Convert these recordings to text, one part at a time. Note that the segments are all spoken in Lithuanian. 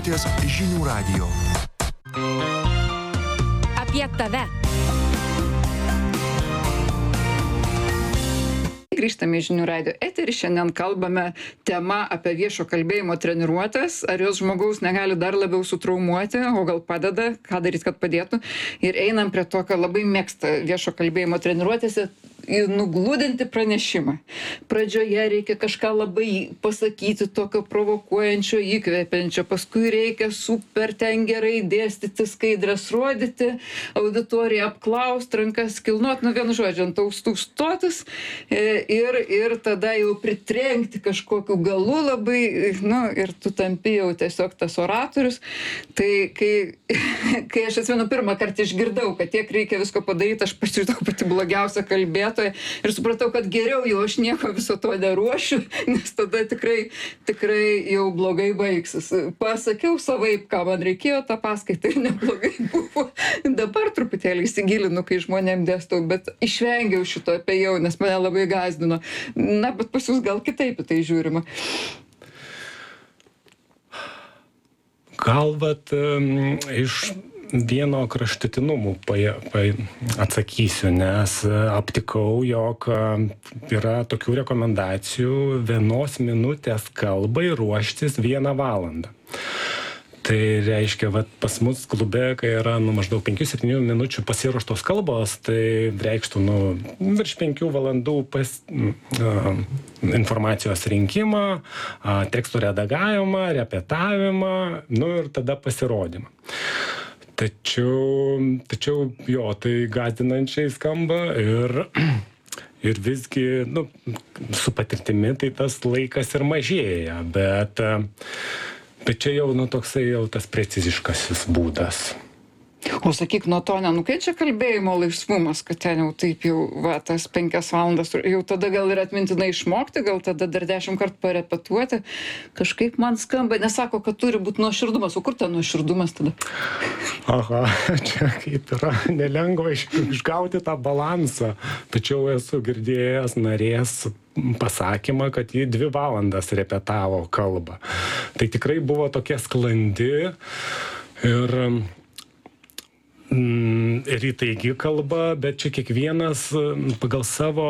Klausotės Žinių radijo. Apie tave. Grįžtame į Žinių radijo eterį. Šiandien kalbame tema apie viešo kalbėjimo treniruotes. Ar jos žmogaus negali dar labiau sutraumuoti, o gal padeda, ką daryti, kad padėtų. Ir einam prie to, ką labai mėgsta viešo kalbėjimo treniruotėse, nugludinti pranešimą. Pradžioje reikia kažką labai pasakyti, tokio provokuojančio, įkvepiančio, paskui reikia super ten gerai dėstyti, skaidres rodyti, auditoriją apklaust, rankas kilnuot, vienu žodžiu, ant austų stotis ir tada jau pritrenkti kažkokiu galu labai, ir tu tampi jau tiesiog tas oratorius. Tai kai aš atsimenu pirmą kartą išgirdau, kad tiek reikia visko padaryti, aš pasijutau pati blogiausia kalbėtoja ir supratau, kad geriau jau aš nieko viso to neruošiu, nes tada tikrai jau blogai baigsis. Pasakiau savaip, ką man reikėjo tą paskaitą ir neblogai buvo. Dabar truputėlį įsigilinu, kai žmonėm dėstau, bet išvengiau šito apėjau, nes mane labai gąsdino. Bet pas jūs gal kitaip į tai žiūrima. Gal iš vieno kraštutinumų atsakysiu, nes aptikau, jog yra tokių rekomendacijų 1 minutės kalbai ruoštis 1 valandą. Tai reiškia, pas mus klube, kai yra maždaug 5-7 minučių pasiruoštos kalbos, tai reikštų virš 5 valandų informacijos rinkimą, tekstų redagavimą, repetavimą, ir tada pasirodymą. Tačiau jo, tai gąsdinančiai skamba ir visgi, su patirtimi tai tas laikas ir mažėja, bet čia jau, toksai jau tas preciziškasis būdas. O sakyk, nuo to nenukenčia kalbėjimo laisvumas, kad ten jau taip jau, tas 5 valandas, jau tada gal ir atmintinai išmokti, gal tada dar 10 kartų parepetuoti. Kažkaip man skamba, nesako, kad turi būti nuoširdumas. O kur ten nuoširdumas tada? Aha, čia kaip yra nelengva išgauti tą balansą. Tačiau esu girdėjęs narės pasakymą, kad ji 2 valandas repetavo kalbą. Tai tikrai buvo tokia sklandi ir įtaigi kalba, bet čia kiekvienas pagal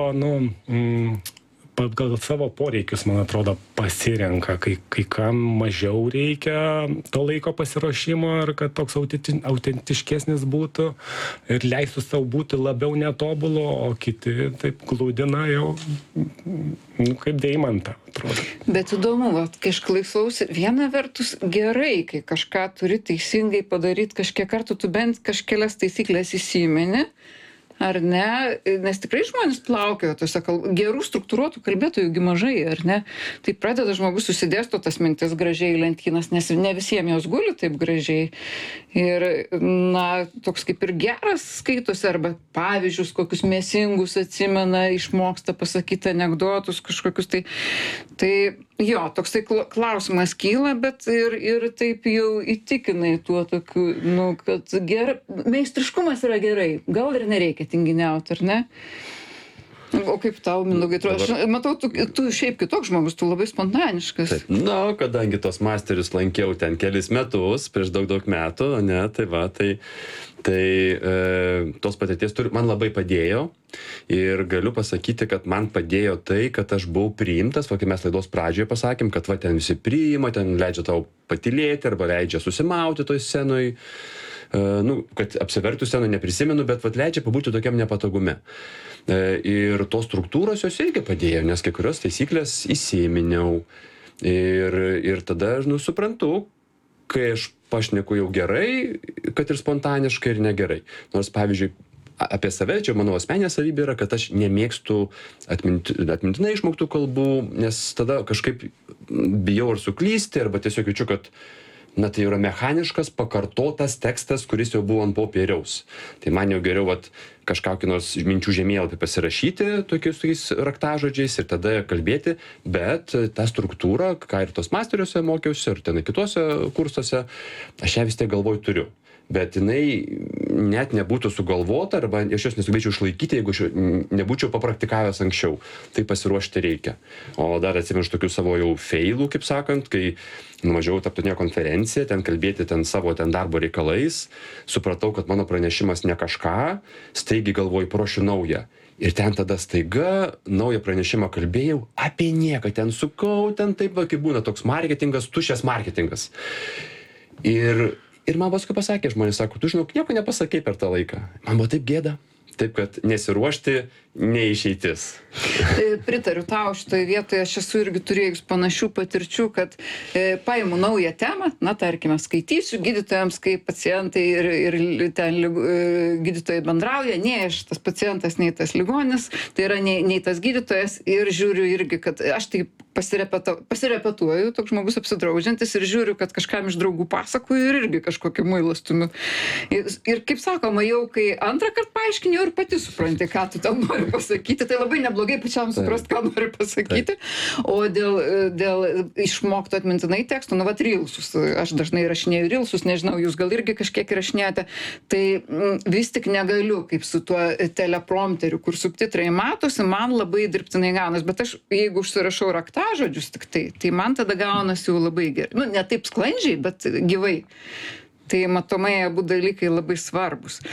savo poreikius, man atrodo, pasirenka, kai kam mažiau reikia to laiko pasiruošimo ir kad toks autentiškesnis būtų ir leistų savo būti labiau netobulo, o kiti taip glūdina jau kaip deimantą, atrodo. Bet įdomu, kai aš klausausi, viena vertus gerai, kai kažką turi teisingai padaryti kažkiek kartų, tu bent kažkelias taisyklės įsimeni, ar ne, nes tikrai žmonės plaukioja tose gerų struktūruotų kalbėtojų mažai, ar ne? Tai pradeda žmogus susidėsto tas mintis gražiai į lentynas, nes ne visiems jos guli taip gražiai. Ir, toks kaip ir geras skaitosi, arba pavyzdžius kokius mėsingus atsimena, išmoksta pasakyti anekdotus kažkokius. Tai jo, toksai klausimas kyla, bet ir taip jau įtikinai tuo tokiu, kad meistriškumas yra gerai, gal ir nereikia tinginiauti, ar ne? O kaip tau, Mindaugai, atrodo? Aš matau, tu šiaip kitoks žmogus, tu labai spontaniškas. Taip, kadangi tos masterius lankiau ten kelis metus, prieš daug metų, tai tos patirties man labai padėjo ir galiu pasakyti, kad man padėjo tai, kad aš buvau priimtas, kai mes laidos pradžioje pasakėm, kad ten visi priima, ten leidžia tau patylėti arba leidžia susimauti toj scenoj. Kad apsivertų scenų neprisimenu, bet leidžia pabūti tokiam nepatogume. Ir tos struktūros jos irgi padėjo, nes kai kurios taisyklės įsiminiau. Ir tada aš suprantu, kai aš pašneku jau gerai, kad ir spontaniškai ir negerai. Nors, pavyzdžiui, apie save, čia mano asmeninė savybė yra, kad aš nemėgstu atmintinai išmoktų kalbų, nes tada kažkaip bijau ar suklysti, arba tiesiog jaučiu, kad tai yra mechaniškas, pakartotas tekstas, kuris jau buvo ant popieriaus. Tai man jau geriau kažkokį nors minčių žemėlapį pasirašyti tokiais raktažodžiais ir tada kalbėti, bet tą struktūrą, ką ir tos masteriuose mokiausi, ir ten kituose kursuose, aš ją vis tiek galvoj turiu. bet jinai net nebūtų sugalvota arba aš jos nesugebėčiau išlaikyti, jeigu aš nebūčiau papraktikavęs anksčiau. Tai pasiruošti reikia. O dar atsimenu iš tokių savo jau feilų, kaip sakant, kai nuvažiavau tarptautinę konferenciją, ten kalbėti savo darbo reikalais, supratau, kad mano pranešimas ne kažką, staigiai galvoju, paruošiu naują. Ir ten tada staiga naują pranešimą kalbėjau apie nieką, ten sukau, ten taip, kaip būna toks marketingas, tuščias marketingas. Ir man paskui pasakė, žmonės sako, tu žinok, nieko nepasakei per tą laiką. Man buvo taip gėda. Taip, kad nesiruošti neišeitis. Pritariu tau šitoje vietoje, aš esu irgi turėjus panašių patirčių, kad paimu naują temą, na tarkime, skaitysiu gydytojams, kaip pacientai ir ten gydytojai bendrauja, nei aš tas pacientas, nei tas ligonis, tai yra nei tas gydytojas ir žiūriu irgi, kad aš taip pasirepetuoju, toks žmogus apsidraudžiantis ir žiūriu, kad kažkam iš draugų pasakoju ir irgi kažkokį muilą stumiu. Ir kaip sakoma, jau kai antrą kartą paaiškini, ir pati supranti, ką tu ten nori pasakyti, tai labai neblogai pačiam suprast, ką nori pasakyti. O dėl išmokto atmintinai tekstų, nu vat rilsus, aš dažnai rašinėju rilsus, nežinau, jūs gal irgi kažkiek rašinėjate, tai vis tik negaliu, kaip su tuo teleprompteriu, kur subtitrai matosi, man labai dirbtinai gaunas, bet aš, jeigu užsirašau raktažodžius tik tai man tada gaunasi jau labai gerai. Nu, ne taip sklandžiai, bet gyvai. Tai matomai abu dalykai labai svarbus.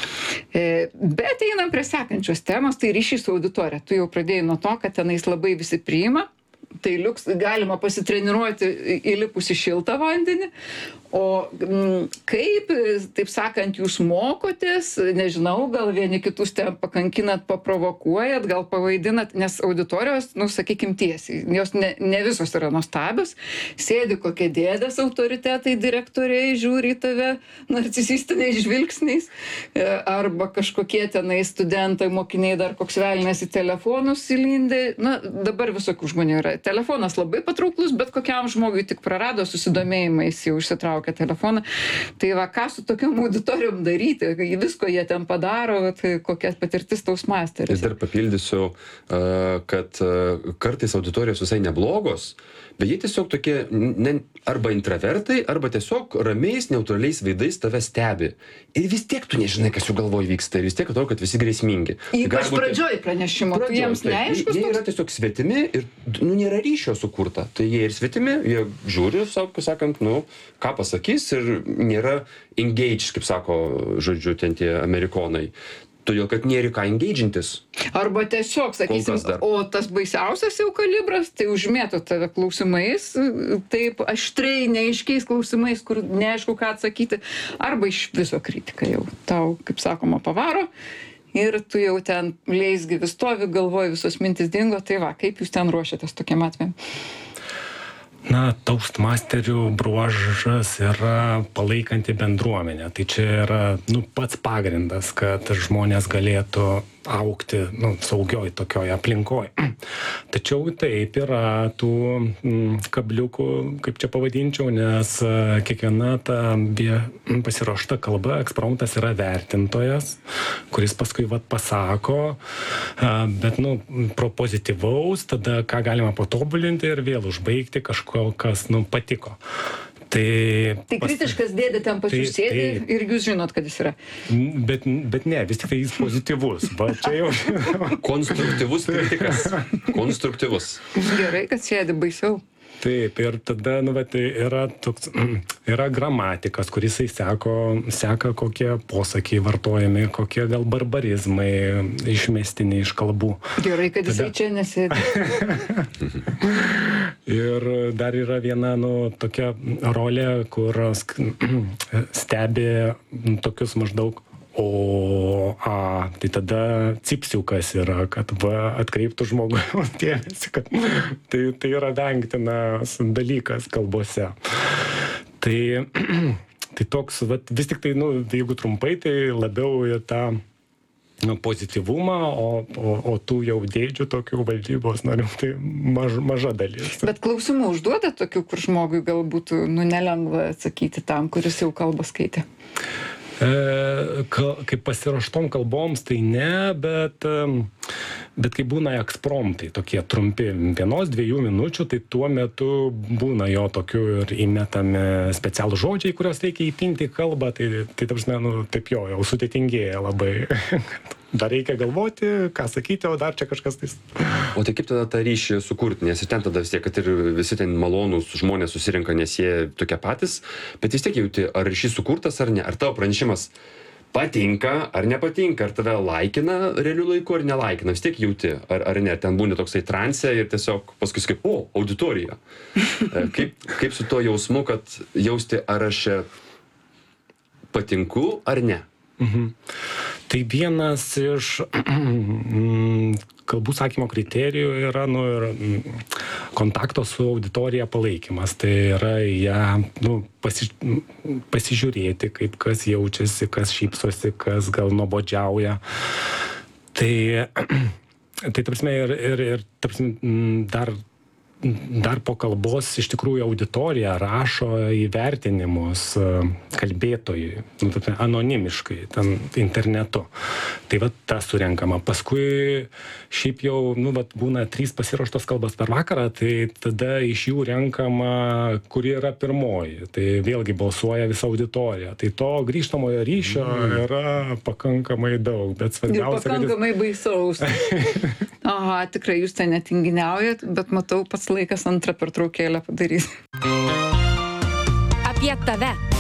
Bet einam prie sekančios temos, tai ryšys su auditorija. Tu jau pradėjai nuo to, kad tenais labai visi priima. Tai galima pasitreniruoti įlipus į šiltą vandenį. O kaip, taip sakant, jūs mokotės, nežinau, gal vieni kitus ten pakankinat, paprovokuojat, gal pavaidinat, nes auditorijos, nu, sakykim tiesiai, jos ne visos yra nuostabios, sėdi kokie dėdės autoritetai, direktoriai, žiūri į tave narcisistiniais žvilgsniais, arba kažkokie tenai studentai, mokiniai dar koks velnės į telefonus įlindė, na, dabar visokių žmonių yra. Telefonas labai patrauklus, bet kokiam žmogui tik prarado susidomėjimą, jis jau išsitraukia telefoną. Tai va, ką su tokiam auditorijom daryti, visko jie ten padaro, tai kokia patirtis taus masteris. Ir dar papildysiu, kad kartais auditorijos visai neblogos, bet jie tiesiog tokie arba intravertai, arba tiesiog ramiais, neutraliais veidais tave stebi. Ir vis tiek tu nežinai, kas jų galvoj vyksta, ir vis tiek atrodo, kad visi grėsmingi. Ypač pradžioj pranešimo, tu jiems neaiškus. Jie yra tiesiog svetimi ir nėra ryšio sukurta. Tai jie ir svetimi, jie žiūri, sakant, ką pasakys ir nėra engaged, kaip sako, žodžiu, ten tie amerikonai. Todėl, kad nėra ką engagintis. Arba tiesiog, sakysim, o tas baisiausias jau kalibras, tai užmėto tave klausimais, taip aštriai, neaiškiais klausimais, kur neaišku, ką atsakyti, arba iš viso kritika jau tau, kaip sakoma, pavaro. Ir tu jau ten leisgyvi stovi, galvoji, visos mintis dingo, tai va, kaip jūs ten ruošiatės tokiam atvejam? Na, Toastmasterių bruožas yra palaikanti bendruomenę. Tai čia yra pats pagrindas, kad žmonės galėtų augti saugioj tokioj aplinkoj. Tačiau taip yra tų kabliukų, kaip čia pavadinčiau, nes kiekviena ta pasiruošta kalba, ekspromtas yra vertintojas, kuris paskui pasako, bet pro pozityvaus, tada ką galima patobulinti ir vėl užbaigti kažko, kas patiko. Tai kritiškas dėdė ten pas jūs sėdi ir jūs žinot, kad jis yra. Bet ne, vis tik tai jis pozityvus. Čia jau konstruktyvus kritikas. Konstruktyvus. Gerai, kad sėdi baisiau. Taip, ir tada tai yra gramatikas, kuris seka kokie posakiai vartojami, kokie gal barbarizmai išmestiniai iš kalbų. Gerai, kad jisai čia nesėdi. Ir dar yra viena tokia rolė, kur stebi tokius maždaug tai tada cipsiukas yra, kad atkreiptų žmogui dėmesį, kad tai yra vengtinas dalykas kalbose. Tai toks, vis tik tai, jeigu trumpai, tai labiau ir tą pozityvumą, o tų jau dėdžių tokių valdybos narių, tai maža dalis. Bet klausimų užduoda tokių, kur žmogui galbūt nelengva atsakyti tam, kuris jau kalbą skaitė? Kaip pasiruoštom kalboms, tai ne, bet Bet kai būna ekspromtai, tokie trumpi 1-2 minučių, tai tuo metu būna jo tokių ir įmetami specialų žodžiai, kuriuos reikia įpinti į kalbą, tai ta prasme, taip jau sudėtingėja labai. Dar reikia galvoti, ką sakyti, o dar čia kažkas tais. O tai kaip tada tą ryšį sukurti, nes ir ten tada vis tiek, kad ir visi ten malonūs žmonės susirinka, nes jie tokie patys, bet vis tiek jauti, ar ryšys sukurtas ar ne, ar tavo pranešimas patinka ar nepatinka, ar tave laikina realiu laiku ar nelaikina, vis tiek jauti, ar ne, ten būni toksai transe ir tiesiog paskui kaip, auditorija. Kaip su tuo jausmu, kad jausti, ar aš čia patinku ar ne? Tai vienas iš kalbų sakymo kriterijų yra ir kontakto su auditorija palaikymas. Tai yra ją pasižiūrėti, kaip kas jaučiasi, kas šypsosi, kas gal nuobodžiauja. Tai ta prasme ir ta prasme, dar po kalbos iš tikrųjų auditorija rašo įvertinimus kalbėtojui, anonimiškai, ten internetu. Tai ta surenkama. Paskui šiaip jau, būna 3 pasiruoštos kalbos per vakarą, tai tada iš jų renkama, kuri yra pirmoji. Tai vėlgi balsuoja visa auditorija. Tai to grįžtamojo ryšio yra pakankamai daug, bet svarbiausia... Ir pakankamai baisaus. Aha, tikrai jūs ten netinginiaujat, bet matau, pats laikas antrą pertraukėlę padaryti. Apie tave.